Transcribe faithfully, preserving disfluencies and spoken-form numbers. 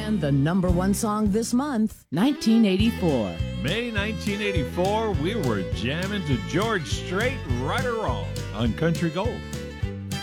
And the number one song this month, nineteen eighty-four. May nineteen eighty-four, we were jamming to George Strait, Right or Wrong, on Country Gold.